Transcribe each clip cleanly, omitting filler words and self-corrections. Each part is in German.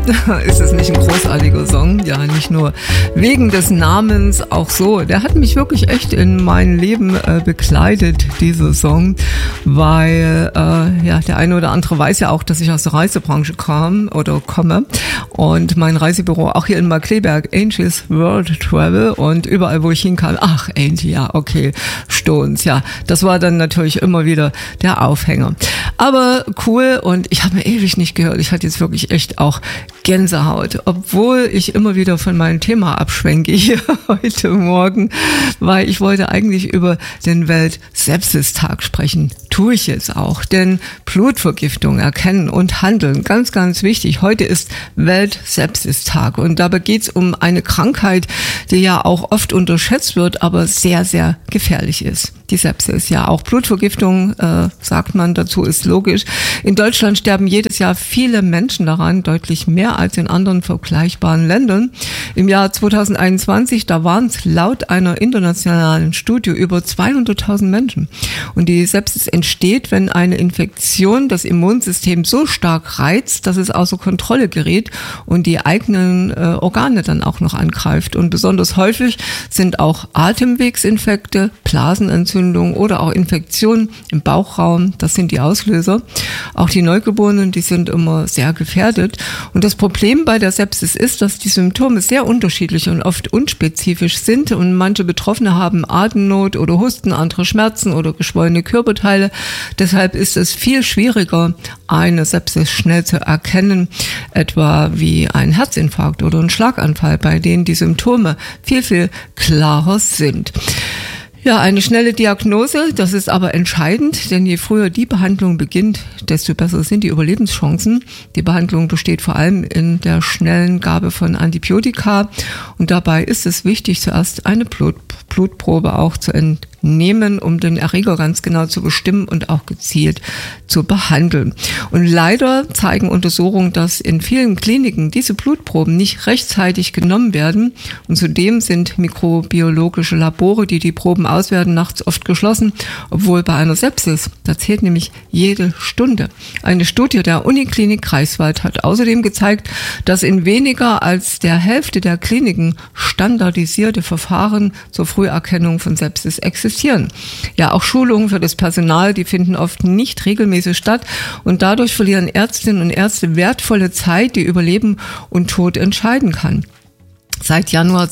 Ist es nicht ein großartiger Song? Ja, nicht nur wegen des Namens, auch so. Der hat mich wirklich echt in mein Leben begleitet, dieser Song, weil der eine oder andere weiß ja auch, dass ich aus der Reisebranche komme und mein Reisebüro auch hier in Markkleeberg, Angels World Travel, und überall, wo ich hinkam, ach, Angie, ja, okay, Stones, ja, das war dann natürlich immer wieder der Aufhänger. Aber cool, und ich habe mir ewig nicht gehört. Ich hatte jetzt wirklich echt auch Gänsehaut, obwohl ich immer wieder von meinem Thema abschwenke hier heute Morgen, weil ich wollte eigentlich über den Welt-Sepsis-Tag sprechen. Tue ich jetzt auch, denn Blutvergiftung erkennen und handeln, ganz, ganz wichtig. Heute ist Welt-Sepsis-Tag und dabei geht es um eine Krankheit, die ja auch oft unterschätzt wird, aber sehr, sehr gefährlich ist. Die Sepsis, ja, auch Blutvergiftung, sagt man dazu, ist logisch. In Deutschland sterben jedes Jahr viele Menschen daran, deutlich mehr als in anderen vergleichbaren Ländern. Im Jahr 2021, da waren es laut einer internationalen Studie über 200.000 Menschen. Und die Sepsis entsteht, wenn eine Infektion das Immunsystem so stark reizt, dass es außer Kontrolle gerät und die eigenen Organe dann auch noch angreift. Und besonders häufig sind auch Atemwegsinfekte, Blasenentzündung oder auch Infektionen im Bauchraum, das sind die Auslöser. Auch die Neugeborenen, die sind immer sehr gefährdet. Und das Problem bei der Sepsis ist, dass die Symptome sehr unterschiedlich und oft unspezifisch sind und manche Betroffene haben Atemnot oder Husten, andere Schmerzen oder geschwollene Körperteile. Deshalb ist es viel schwieriger, eine Sepsis schnell zu erkennen, etwa wie ein Herzinfarkt oder ein Schlaganfall, bei denen die Symptome viel, viel klarer sind. Ja, eine schnelle Diagnose, das ist aber entscheidend, denn je früher die Behandlung beginnt, desto besser sind die Überlebenschancen. Die Behandlung besteht vor allem in der schnellen Gabe von Antibiotika und dabei ist es wichtig, zuerst eine Blutprobe auch zu entnehmen, um den Erreger ganz genau zu bestimmen und auch gezielt zu behandeln. Und leider zeigen Untersuchungen, dass in vielen Kliniken diese Blutproben nicht rechtzeitig genommen werden und zudem sind mikrobiologische Labore, die Proben auswerten, nachts oft geschlossen, obwohl bei einer Sepsis, da zählt nämlich jede Stunde. Eine Studie der Uniklinik Greifswald hat außerdem gezeigt, dass in weniger als der Hälfte der Kliniken standardisierte Verfahren zur Früherkennung von Sepsis existieren. Ja, auch Schulungen für das Personal, die finden oft nicht regelmäßig statt und dadurch verlieren Ärztinnen und Ärzte wertvolle Zeit, die über Leben und Tod entscheiden kann. Seit Januar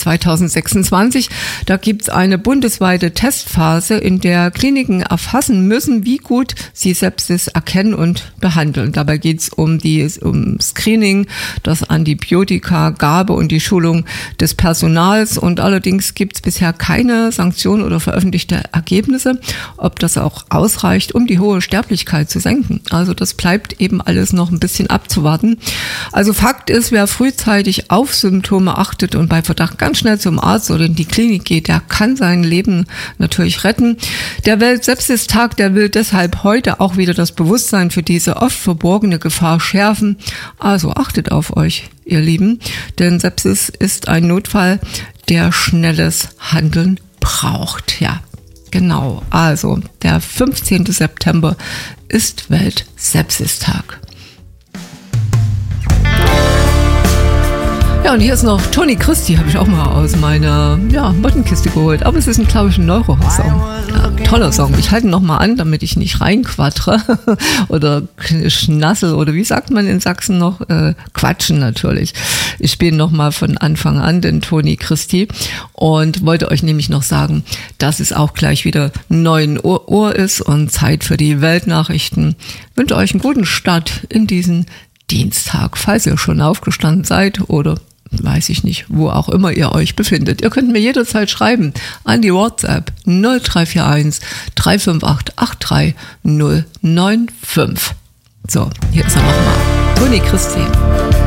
2026, da gibt's eine bundesweite Testphase, in der Kliniken erfassen müssen, wie gut sie Sepsis erkennen und behandeln. Dabei geht's um Screening, das Antibiotika-Gabe und die Schulung des Personals. Und allerdings gibt's bisher keine Sanktionen oder veröffentlichte Ergebnisse, ob das auch ausreicht, um die hohe Sterblichkeit zu senken. Also das bleibt eben alles noch ein bisschen abzuwarten. Also Fakt ist, wer frühzeitig auf Symptome achtet und bei Verdacht ganz schnell zum Arzt oder in die Klinik geht, der kann sein Leben natürlich retten. Der Welt-Sepsis-Tag, der will deshalb heute auch wieder das Bewusstsein für diese oft verborgene Gefahr schärfen. Also achtet auf euch, ihr Lieben, denn Sepsis ist ein Notfall, der schnelles Handeln braucht. Ja, genau. Also der 15. September ist Welt-Sepsis-Tag. Ja, und hier ist noch Tony Christie, habe ich auch mal aus meiner Mottenkiste geholt. Aber es ist glaube ich, ein Neuro-Song. Ja, toller Song. Ich halte ihn nochmal an, damit ich nicht reinquattre oder schnassel oder wie sagt man in Sachsen noch? Quatschen natürlich. Ich spiele nochmal von Anfang an den Tony Christie und wollte euch nämlich noch sagen, dass es auch gleich wieder 9 Uhr ist und Zeit für die Weltnachrichten. Ich wünsche euch einen guten Start in diesen Dienstag, falls ihr schon aufgestanden seid oder weiß ich nicht, wo auch immer ihr euch befindet. Ihr könnt mir jederzeit schreiben an die WhatsApp 0341 358 83095. So, hier ist er nochmal. Tony Christie.